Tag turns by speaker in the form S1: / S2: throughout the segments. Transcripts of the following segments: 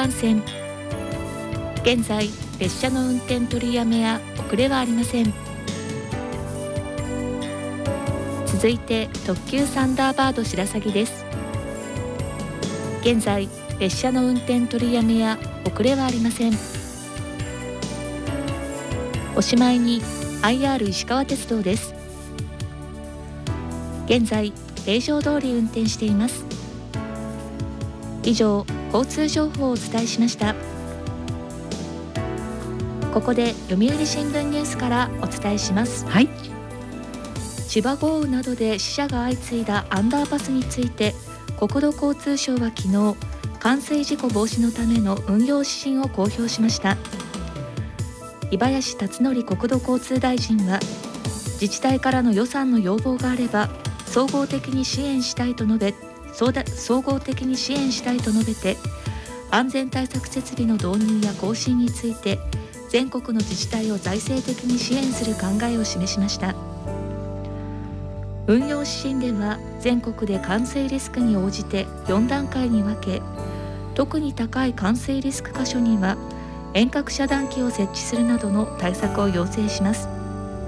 S1: 幹線。現在列車の運転取りやめや遅れはありません。続いて特急サンダーバード白鷺です。現在列車の運転取りやめや遅れはありません。おしまいに IR 石川鉄道です。現在平常通り運転しています。以上、交通情報をお伝えしました。ここで読売新聞ニュースからお伝えします。
S2: はい。
S1: 千葉豪雨などで死者が相次いだアンダーパスについて、国土交通省は昨日、冠水事故防止のための運用指針を公表しました。井林辰則国土交通大臣は、自治体からの予算の要望があれば総合的に支援したいと述べて、安全対策設備の導入や更新について全国の自治体を財政的に支援する考えを示しました。運用指針では全国で冠水リスクに応じて4段階に分け、特に高い冠水リスク箇所には遠隔遮断機を設置するなどの対策を要請します。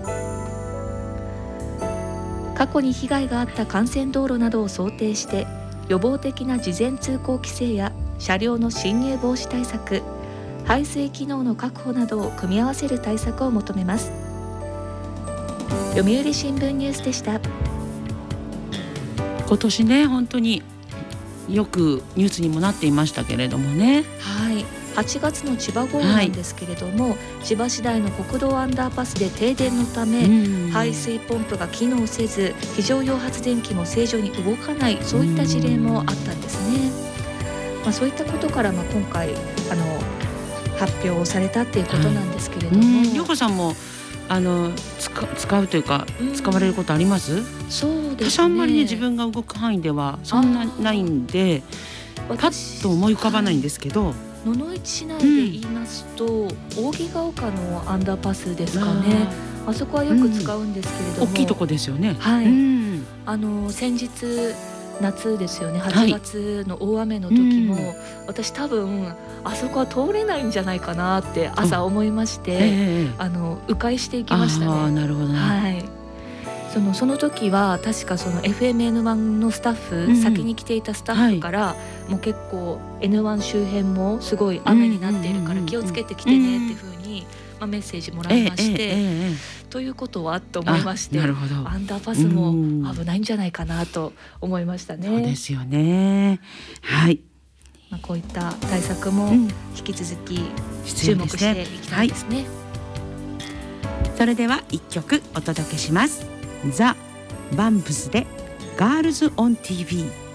S1: 過去に被害があった幹線道路などを想定して予防的な事前通行規制や車両の進入防止対策、排水機能の確保などを組み合わせる対策を求めます。読売新聞ニュースでした。
S2: 今年ね、本当によくニュースにもなっていましたけれどもね。
S1: はい、8月の千葉豪雨なんですけれども、千葉市内の国道アンダーパスで停電のため、排水ポンプが機能せず非常用発電機も正常に動かない、そういった事例もあったんですね。そういったことから今回発表されたっていうことなんですけれども、
S2: 涼子さんも使うというか、使われることあります？
S1: そうですね。
S2: 私あんまりね、自分が動く範囲ではそんなないんでパッと思い浮かばないんですけど、
S1: 野々市市内で言いますと、扇ヶ丘のアンダーパスですかね。あそこはよく使うんですけれども、
S2: 大きいとこですよね。
S1: はい、先日夏ですよね、8月の大雨の時も、私多分あそこは通れないんじゃないかなって朝思いまして、迂回していきましたね。
S2: なるほど、ね。
S1: はい。その時は確かその FMN1 のスタッフ、先に来ていたスタッフから、もう結構 N1 周辺もすごい雨になっているから気をつけてきてねっていう風に、メッセージもらいまして、ということはと思いまして、アンダーパスも危ないんじゃないかなと思いましたね。
S2: そうですよね。はい。
S1: こういった対策も引き続き注目していきたいですね。
S2: それでは一曲お届けします。ザ・バンプスでガールズオン TV。